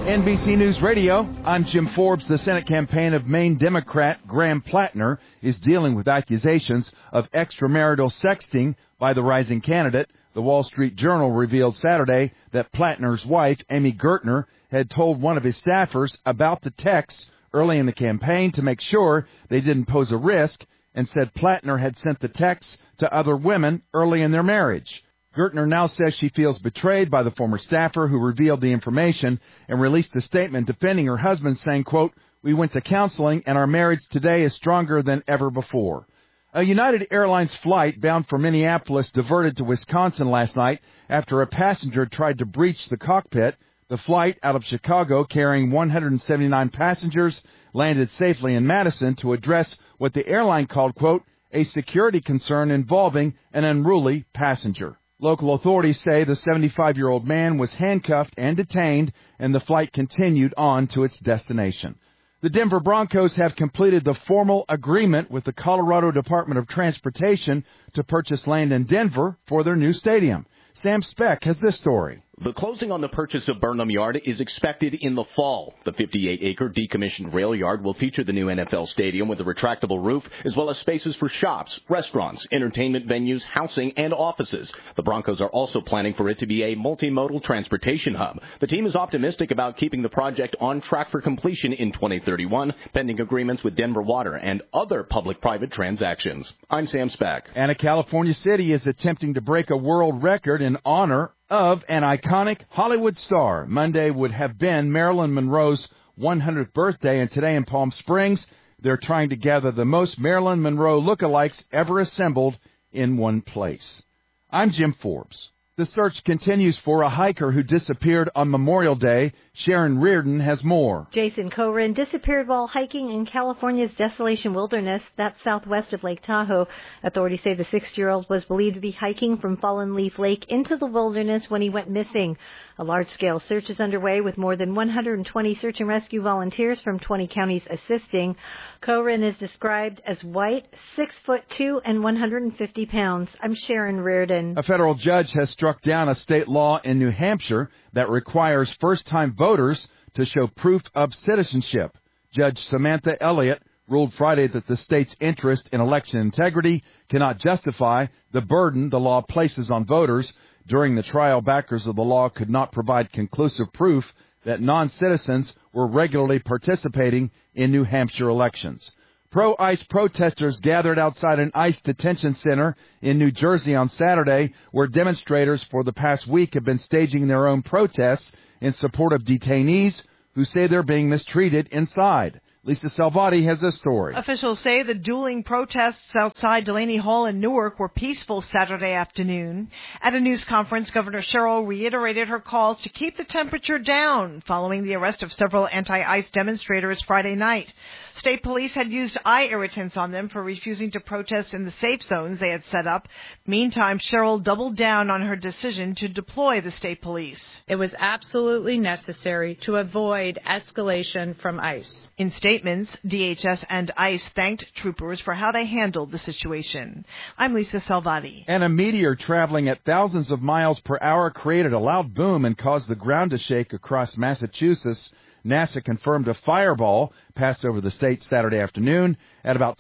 NBC News Radio, I'm Jim Forbes. The Senate campaign of Maine Democrat Graham Plattner is dealing with accusations of extramarital sexting by the rising candidate. The Wall Street Journal revealed Saturday that Plattner's wife, Amy Gertner, had told one of his staffers about the texts early in the campaign to make sure they didn't pose a risk, and said Plattner had sent the texts to other women early in their marriage. Gertner now says she feels betrayed by the former staffer who revealed the information and released a statement defending her husband, saying, quote, "We went to counseling and our marriage today is stronger than ever before." A United Airlines flight bound for Minneapolis diverted to Wisconsin last night after a passenger tried to breach the cockpit. The flight out of Chicago carrying 179 passengers landed safely in Madison to address what the airline called, quote, "a security concern involving an unruly passenger." Local authorities say the 75-year-old man was handcuffed and detained, and the flight continued on to its destination. The Denver Broncos have completed the formal agreement with the Colorado Department of Transportation to purchase land in Denver for their new stadium. Sam Speck has this story. The closing on the purchase of Burnham Yard is expected in the fall. The 58-acre decommissioned rail yard will feature the new NFL stadium with a retractable roof, as well as spaces for shops, restaurants, entertainment venues, housing, and offices. The Broncos are also planning for it to be a multimodal transportation hub. The team is optimistic about keeping the project on track for completion in 2031, pending agreements with Denver Water and other public-private transactions. I'm Sam Speck. And a California city is attempting to break a world record in honor of an iconic Hollywood star. Monday would have been Marilyn Monroe's 100th birthday, and today in Palm Springs, they're trying to gather the most Marilyn Monroe lookalikes ever assembled in one place. I'm Jim Forbes. The search continues for a hiker who disappeared on Memorial Day. Sharon Reardon has more. Jason Coren disappeared while hiking in California's Desolation Wilderness, that's southwest of Lake Tahoe. Authorities say the 60-year-old was believed to be hiking from Fallen Leaf Lake into the wilderness when he went missing. A large-scale search is underway with more than 120 search and rescue volunteers from 20 counties assisting. Coren is described as white, 6'2", and 150 pounds. I'm Sharon Reardon. A federal judge has struck down a state law in New Hampshire that requires first-time voters to show proof of citizenship. Judge Samantha Elliott ruled Friday that the state's interest in election integrity cannot justify the burden the law places on voters. During the trial, backers of the law could not provide conclusive proof that non-citizens were regularly participating in New Hampshire elections. Pro-ICE protesters gathered outside an ICE detention center in New Jersey on Saturday, where demonstrators for the past week have been staging their own protests in support of detainees who say they're being mistreated inside. Lisa Salvati has this story. Officials say the dueling protests outside Delaney Hall in Newark were peaceful Saturday afternoon. At a news conference, Governor Sherrill reiterated her calls to keep the temperature down following the arrest of several anti-ICE demonstrators Friday night. State police had used eye irritants on them for refusing to protest in the safe zones they had set up. Meantime, Sherrill doubled down on her decision to deploy the state police. It was absolutely necessary to avoid escalation from ICE. In statements, DHS and ICE thanked troopers for how they handled the situation. I'm Lisa Salvati. And a meteor traveling at thousands of miles per hour created a loud boom and caused the ground to shake across Massachusetts. NASA confirmed a fireball passed over the state Saturday afternoon at about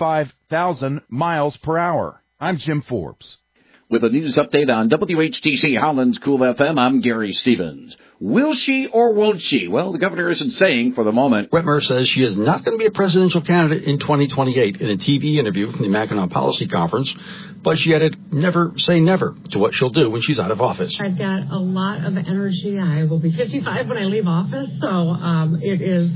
75,000 miles per hour. I'm Jim Forbes. With a news update on WHTC Holland's Cool FM, I'm Gary Stevens. Will she or won't she? Well, the governor isn't saying for the moment. Whitmer says she is not going to be a presidential candidate in 2028 in a TV interview from the Mackinac Policy Conference, but she added, never say never to what she'll do when she's out of office. I've got a lot of energy. I will be 55 when I leave office, so it is,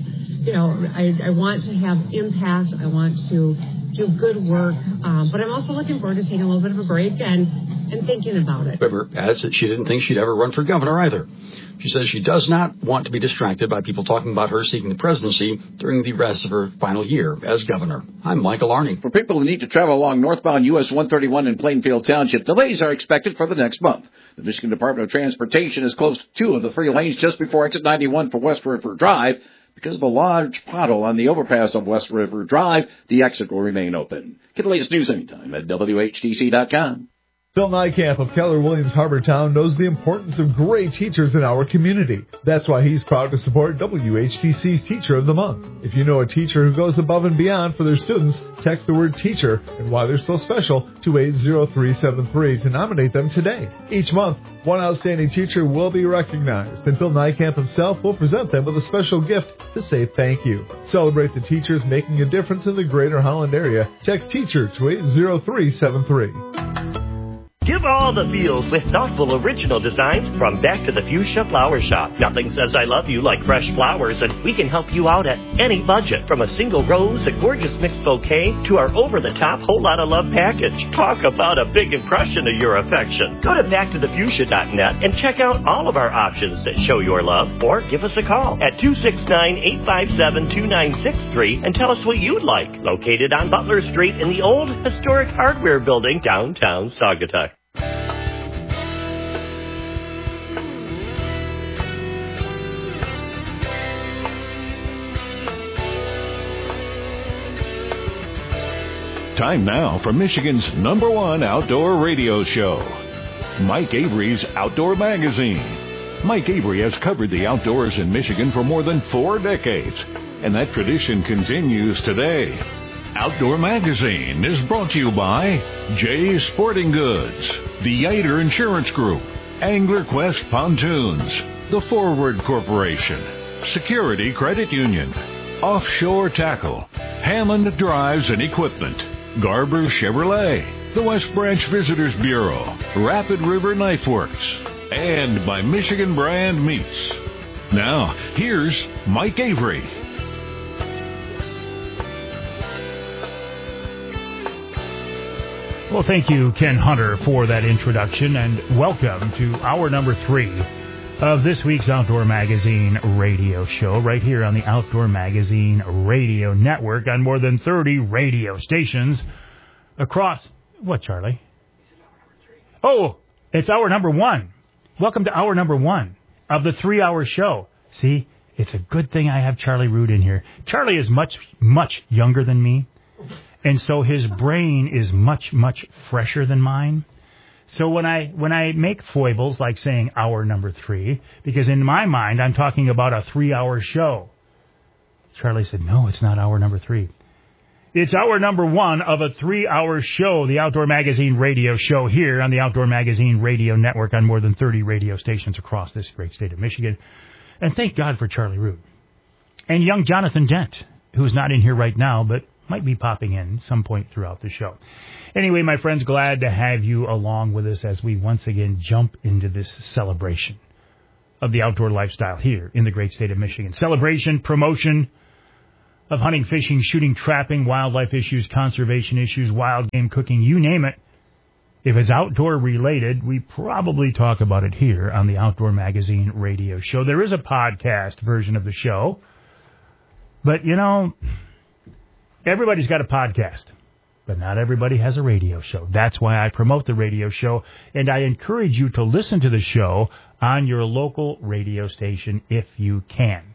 I want to have impact. I want to do good work, but I'm also looking forward to taking a little bit of a break and thinking about it. Whitmer adds that she didn't think she'd ever run for governor either. She says she does not want to be distracted by people talking about her seeking the presidency during the rest of her final year as governor. I'm Michael Arning. For people who need to travel along northbound US 131 in Plainfield Township, delays are expected for the next month. The Michigan Department of Transportation has closed 2 of the 3 lanes just before exit 91 for West River Drive. Because of a large pothole on the overpass of West River Drive, the exit will remain open. Get the latest news anytime at WHTC.com. Phil Nijkamp of Keller Williams Harbortown knows the importance of great teachers in our community. That's why he's proud to support WHTC's Teacher of the Month. If you know a teacher who goes above and beyond for their students, text the word teacher and why they're so special to 80373 to nominate them today. Each month, one outstanding teacher will be recognized, and Phil Nijkamp himself will present them with a special gift to say thank you. Celebrate the teachers making a difference in the Greater Holland area. Text teacher to 80373. Give all the feels with thoughtful original designs from Back to the Fuchsia Flower Shop. Nothing says I love you like fresh flowers, and we can help you out at any budget. From a single rose, a gorgeous mixed bouquet, to our over-the-top whole lot of love package. Talk about a big impression of your affection. Go to backtothefuchsia.net and check out all of our options that show your love, or give us a call at 269-857-2963 and tell us what you'd like. Located on Butler Street in the old historic hardware building, downtown Saugatuck. Time now for Michigan's #1 outdoor radio show, Mike Avery's Outdoor Magazine. Mike Avery has covered the outdoors in Michigan for more than 4 decades, and that tradition continues today. Outdoor Magazine is brought to you by Jay's Sporting Goods, the Yater Insurance Group, Angler Quest Pontoons, The Forward Corporation, Security Credit Union, Offshore Tackle, Hammond Drives and Equipment, Garber Chevrolet, the West Branch Visitors Bureau, Rapid River Knife Works, and by Michigan Brand Meats. Now, here's Mike Avery. Well, thank you, Ken Hunter, for that introduction, and welcome to hour number 3 of this week's Outdoor Magazine radio show, right here on the Outdoor Magazine radio network on more than 30 radio stations across... What, Charlie? Oh, it's hour number 1. Welcome to hour number 1 of the 3-hour show. See, it's a good thing I have Charlie Root in here. Charlie is much, much younger than me, and so his brain is much, much fresher than mine. So when I make foibles like saying hour number 3, because in my mind I'm talking about a 3-hour show. Charlie said, no, it's not hour number 3. It's hour number 1 of a 3-hour show, the Outdoor Magazine radio show here on the Outdoor Magazine radio network on more than 30 radio stations across this great state of Michigan. And thank God for Charlie Root. And young Jonathan Dent, who's not in here right now, but might be popping in some point throughout the show. Anyway, my friends, glad to have you along with us as we once again jump into this celebration of the outdoor lifestyle here in the great state of Michigan. Celebration, promotion of hunting, fishing, shooting, trapping, wildlife issues, conservation issues, wild game cooking, you name it. If it's outdoor related, we probably talk about it here on the Outdoor Magazine radio show. There is a podcast version of the show, but you know, everybody's got a podcast, but not everybody has a radio show. That's why I promote the radio show, and I encourage you to listen to the show on your local radio station if you can.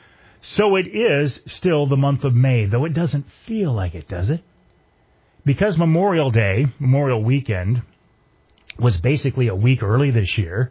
So it is still the month of May, though it doesn't feel like it, does it? Because Memorial Day, Memorial Weekend, was basically a week early this year,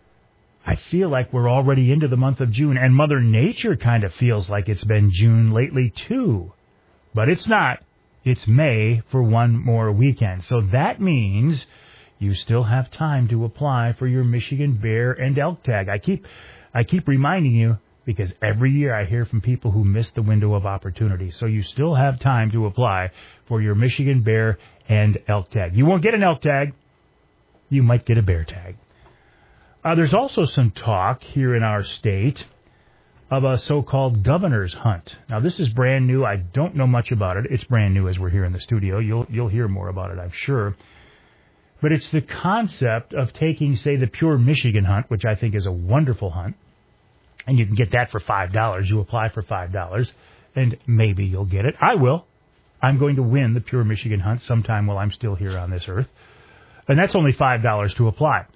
I feel like we're already into the month of June, and Mother Nature kind of feels like it's been June lately, too. But it's not. It's May for one more weekend. So that means you still have time to apply for your Michigan bear and elk tag. I keep reminding you because every year I hear from people who missed the window of opportunity. So you still have time to apply for your Michigan bear and elk tag. You won't get an elk tag. You might get a bear tag. There's also some talk here in our state of a so-called governor's hunt. Now, this is brand new. I don't know much about it. It's brand new as we're here in the studio. You'll hear more about it, I'm sure. But it's the concept of taking, say, the Pure Michigan hunt, which I think is a wonderful hunt, and you can get that for $5. You apply for $5, and maybe you'll get it. I will. I'm going to win the Pure Michigan hunt sometime while I'm still here on this earth. And that's only $5 to apply.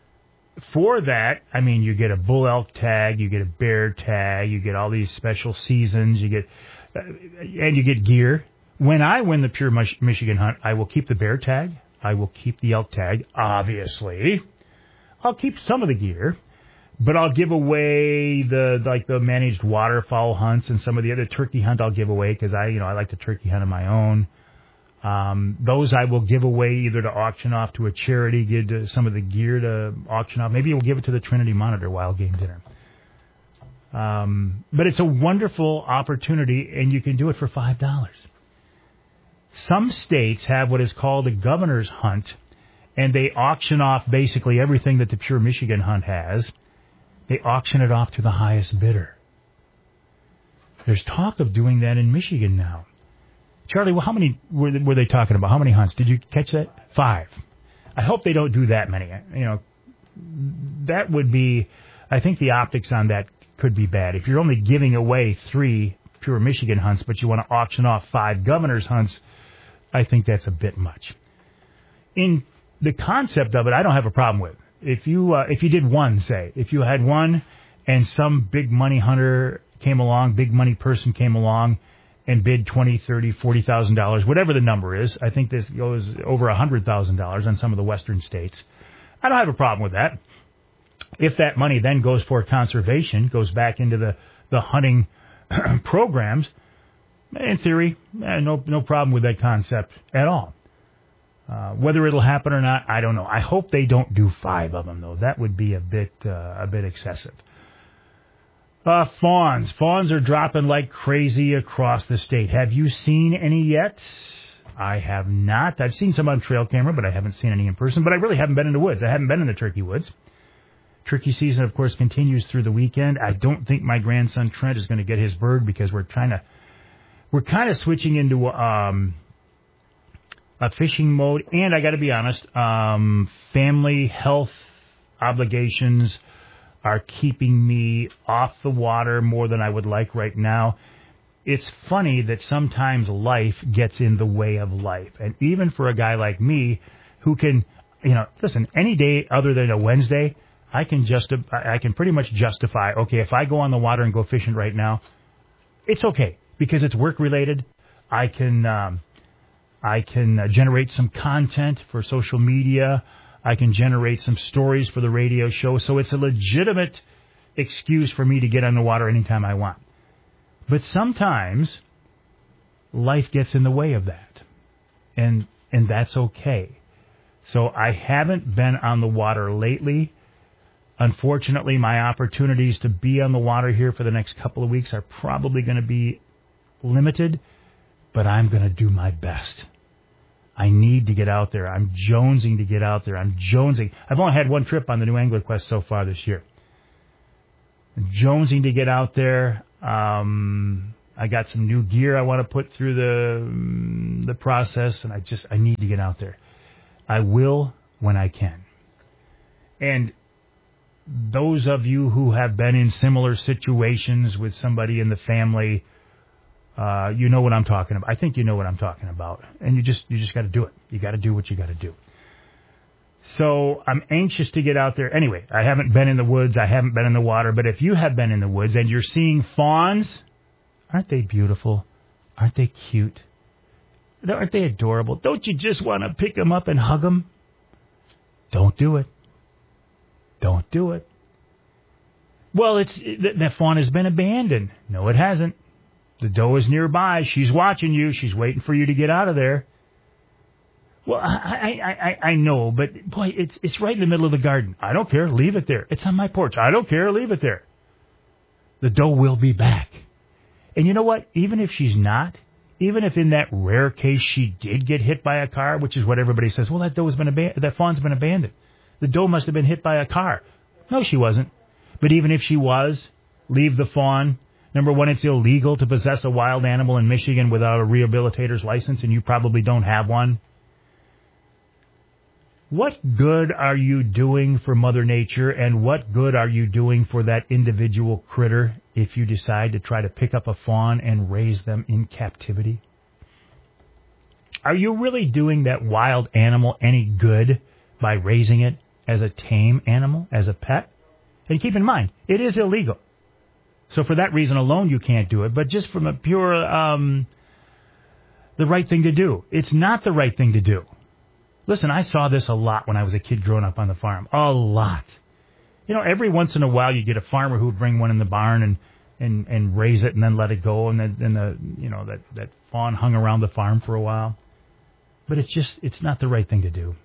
For that, I mean, you get a bull elk tag, you get a bear tag, you get all these special seasons, and you get gear. When I win the Pure Michigan hunt, I will keep the bear tag. I will keep the elk tag, obviously. I'll keep some of the gear, but I'll give away the managed waterfowl hunts and some of the other turkey hunt I'll give away because I like to turkey hunt on my own. Those I will give away either to auction off to a charity, give some of the gear to auction off. Maybe we'll give it to the Trinity Monitor Wild Game Dinner. But it's a wonderful opportunity, and you can do it for $5. Some states have what is called a governor's hunt, and they auction off basically everything that the Pure Michigan hunt has. They auction it off to the highest bidder. There's talk of doing that in Michigan now. Charlie, well, how many were they talking about? How many hunts? Did you catch that? 5. I hope they don't do that many. That would be, I think the optics on that could be bad. If you're only giving away 3 Pure Michigan hunts, but you want to auction off 5 governor's hunts, I think that's a bit much. In the concept of it, I don't have a problem with. If you did one, say, if you had one and some big money hunter came along, big money person came along and bid $20,000, $30,000, $40,000, whatever the number is. I think this goes over $100,000 on some of the western states. I don't have a problem with that. If that money then goes for conservation, goes back into the hunting programs, in theory, no problem with that concept at all. Whether it'll happen or not, I don't know. I hope they don't do 5 of them, though. That would be a bit excessive. Fawns. Fawns are dropping like crazy across the state. Have you seen any yet? I have not. I've seen some on trail camera, but I haven't seen any in person. But I really haven't been in the woods. I haven't been in the turkey woods. Turkey season, of course, continues through the weekend. I don't think my grandson Trent is going to get his bird because we're kind of switching into a fishing mode. And I got to be honest, family health obligations are keeping me off the water more than I would like right now. It's funny that sometimes life gets in the way of life. And even for a guy like me who can, listen, any day other than a Wednesday, I can pretty much justify, okay, if I go on the water and go fishing right now, it's okay because it's work related. I can generate some content for social media. I can generate some stories for the radio show. So it's a legitimate excuse for me to get on the water anytime I want. But sometimes life gets in the way of that. And that's okay. So I haven't been on the water lately. Unfortunately, my opportunities to be on the water here for the next couple of weeks are probably going to be limited, but I'm going to do my best. I need to get out there. I'm jonesing to get out there. I've only had one trip on the New Angler Quest so far this year. I'm jonesing to get out there. I got some new gear I want to put through the process, and I need to get out there. I will when I can. And those of you who have been in similar situations with somebody in the family, you know what I'm talking about. I think you know what I'm talking about. And you just got to do it. You got to do what you got to do. So I'm anxious to get out there. Anyway, I haven't been in the woods. I haven't been in the water. But if you have been in the woods and you're seeing fawns, aren't they beautiful? Aren't they cute? Aren't they adorable? Don't you just want to pick them up and hug them? Don't do it. Don't do it. Well, that fawn has been abandoned. No, it hasn't. The doe is nearby. She's watching you. She's waiting for you to get out of there. Well, I know, but boy, it's right in the middle of the garden. I don't care. Leave it there. It's on my porch. I don't care. Leave it there. The doe will be back. And you know what? Even if she's not, even if in that rare case she did get hit by a car, which is what everybody says, well, that fawn's been abandoned. The doe must have been hit by a car. No, she wasn't. But even if she was, leave the fawn. Number one, it's illegal to possess a wild animal in Michigan without a rehabilitator's license, and you probably don't have one. What good are you doing for Mother Nature, and what good are you doing for that individual critter if you decide to try to pick up a fawn and raise them in captivity? Are you really doing that wild animal any good by raising it as a tame animal, as a pet? And keep in mind, it is illegal. So for that reason alone, you can't do it. But just from a pure, the right thing to do. It's not the right thing to do. Listen, I saw this a lot when I was a kid growing up on the farm. A lot. You know, every once in a while you get a farmer who would bring one in the barn and raise it and then let it go, and then that fawn hung around the farm for a while. But it's not the right thing to do.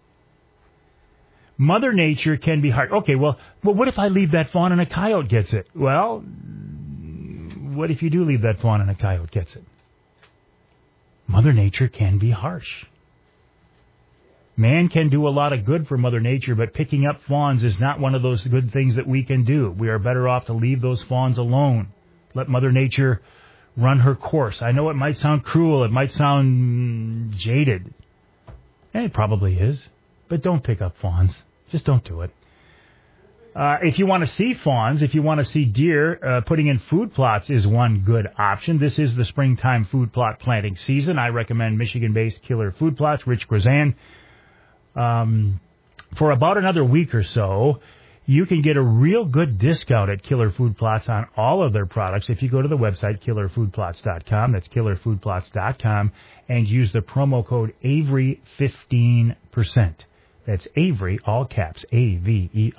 Mother Nature can be hard. Okay, well, what if I leave that fawn and a coyote gets it? Well, what if you do leave that fawn and a coyote gets it? Mother Nature can be harsh. Man can do a lot of good for Mother Nature, but picking up fawns is not one of those good things that we can do. We are better off to leave those fawns alone. Let Mother Nature run her course. I know it might sound cruel. It might sound jaded. And it probably is. But don't pick up fawns. Just don't do it. If you want to see fawns, if you want to see deer, putting in food plots is one good option. This is the springtime food plot planting season. I recommend Michigan-based Killer Food Plots, Rich Grazan. For about another week or so, you can get a real good discount at Killer Food Plots on all of their products if you go to the website killerfoodplots.com. That's killerfoodplots.com, and use the promo code Avery 15%. That's Avery, all caps, Avery,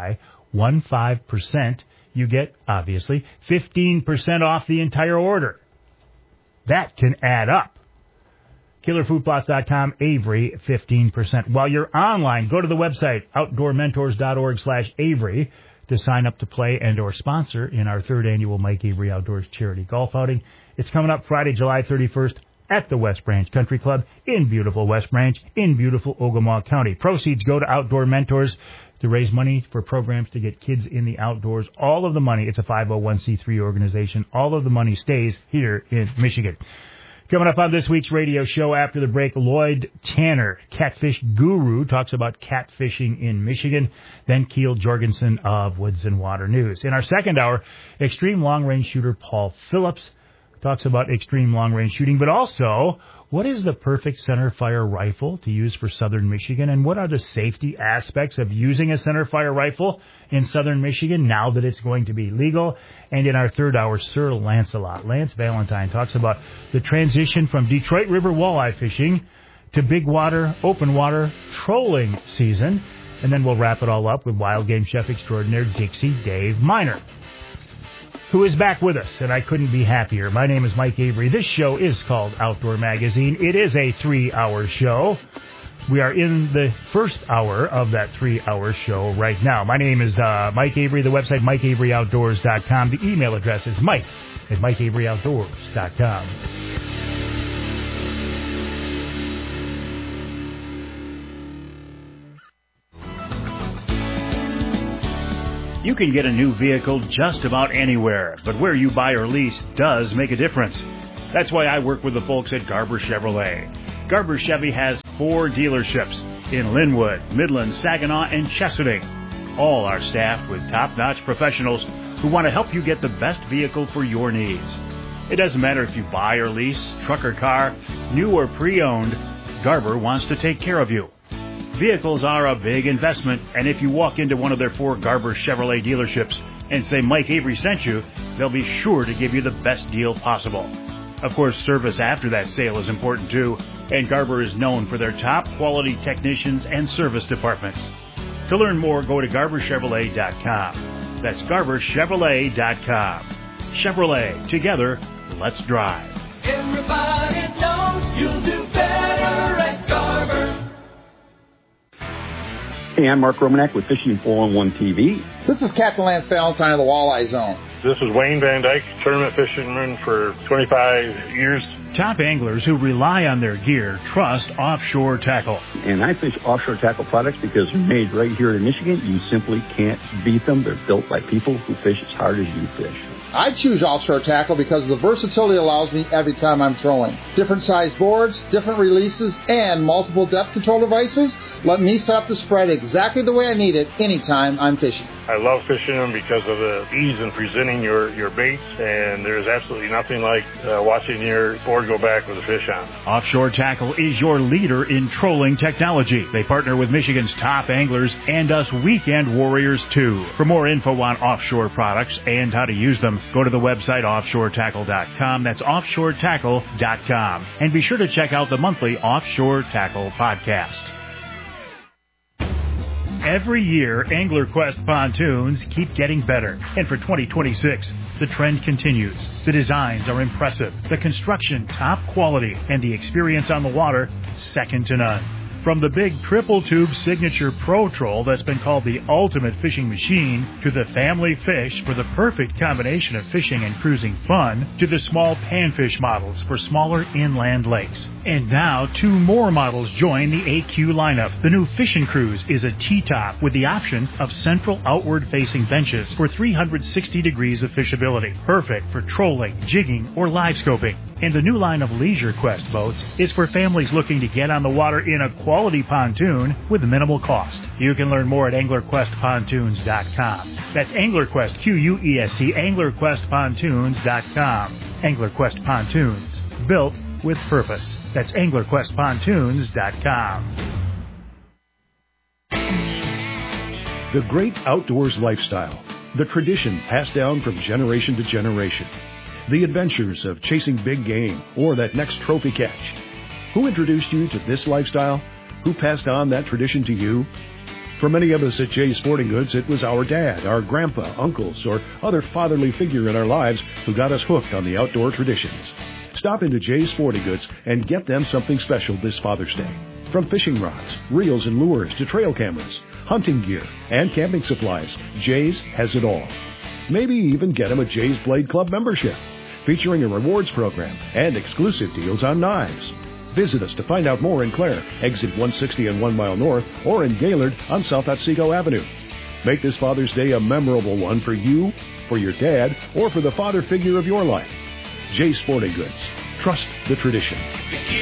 15%. You get, obviously, 15% off the entire order. That can add up. KillerFoodPlots.com, Avery, 15%. While you're online, go to the website, outdoormentors.org/Avery, to sign up to play and or sponsor in our third annual Mike Avery Outdoors Charity Golf Outing. It's coming up Friday, July 31st at the West Branch Country Club in beautiful West Branch in beautiful Ogemaw County. Proceeds go to Outdoor Mentors to raise money for programs to get kids in the outdoors. All of the money, it's a 501c3 organization, all of the money stays here in Michigan. Coming up on this week's radio show after the break, Lloyd Tanner, catfish guru, talks about catfishing in Michigan. Then Keel Jorgensen of Woods and Water News. In our second hour, extreme long-range shooter Paul Phillips talks about extreme long-range shooting, but also what is the perfect centerfire rifle to use for southern Michigan, and what are the safety aspects of using a centerfire rifle in southern Michigan now that it's going to be legal. And in our third hour, Sir Lance Valentine, talks about the transition from Detroit River walleye fishing to big water, open water trolling season. And then we'll wrap it all up with wild game chef extraordinaire Dixie Dave Miner, who is back with us, and I couldn't be happier. My name is Mike Avery. This show is called Outdoor Magazine. It is a 3-hour show. We are in the first hour of that 3-hour show right now. My name is Mike Avery. The website, MikeAveryOutdoors.com. The email address is Mike@MikeAveryOutdoors.com. You can get a new vehicle just about anywhere, but where you buy or lease does make a difference. That's why I work with the folks at Garber Chevrolet. Garber Chevy has 4 dealerships in Linwood, Midland, Saginaw, and Chesaning. All are staffed with top-notch professionals who want to help you get the best vehicle for your needs. It doesn't matter if you buy or lease, truck or car, new or pre-owned, Garber wants to take care of you. Vehicles are a big investment, and if you walk into one of their 4 Garber Chevrolet dealerships and say Mike Avery sent you, they'll be sure to give you the best deal possible. Of course, service after that sale is important too, and Garber is known for their top quality technicians and service departments. To learn more, go to GarberChevrolet.com. That's GarberChevrolet.com. Chevrolet, together, let's drive. Everybody knows you'll do better at Garber. Hey, I'm Mark Romanek with Fishing 411 TV. This is Captain Lance Valentine of the Walleye Zone. This is Wayne Van Dyke, tournament fisherman for 25 years. Top anglers who rely on their gear trust Offshore Tackle. And I fish Offshore Tackle products because they're made right here in Michigan. You simply can't beat them. They're built by people who fish as hard as you fish. I choose Offshore Tackle because of the versatility it allows me every time I'm throwing. Different size boards, different releases, and multiple depth control devices let me set up the spread exactly the way I need it anytime I'm fishing. I love fishing them because of the ease in presenting your baits, and there's absolutely nothing like watching your board go back with a fish on. Offshore Tackle is your leader in trolling technology. They partner with Michigan's top anglers and us weekend warriors, too. For more info on offshore products and how to use them, go to the website offshoretackle.com. That's offshoretackle.com. And be sure to check out the monthly Offshore Tackle podcast. Every year, Angler Quest pontoons keep getting better. And for 2026, the trend continues. The designs are impressive, the construction top quality, and the experience on the water second to none. From the big triple tube signature Pro Troll that's been called the ultimate fishing machine, to the family fish for the perfect combination of fishing and cruising fun, to the small panfish models for smaller inland lakes. And now 2 more models join the AQ lineup. The new Fishin' Cruise is a T-top with the option of central outward-facing benches for 360 degrees of fishability, perfect for trolling, jigging, or live scoping. And the new line of Leisure Quest boats is for families looking to get on the water in a quality pontoon with minimal cost. You can learn more at AnglerQuestPontoons.com. That's AnglerQuest, Q-U-E-S-T, AnglerQuestPontoons.com. AnglerQuest Pontoons, built with purpose. That's AnglerQuestPontoons.com. The great outdoors lifestyle, the tradition passed down from generation to generation. The adventures of chasing big game or that next trophy catch. Who introduced you to this lifestyle? Who passed on that tradition to you? For many of us at Jay's Sporting Goods, it was our dad, our grandpa, uncles, or other fatherly figure in our lives who got us hooked on the outdoor traditions. Stop into Jay's Sporting Goods and get them something special this Father's Day. From fishing rods, reels and lures to trail cameras, hunting gear, and camping supplies, Jay's has it all. Maybe even get them a Jay's Blade Club membership, featuring a rewards program and exclusive deals on knives. Visit us to find out more in Clare, exit 160 and 1 mile north, or in Gaylord on South Otsego Avenue. Make this Father's Day a memorable one for you, for your dad, or for the father figure of your life. Jay's Sporting Goods. Trust the tradition.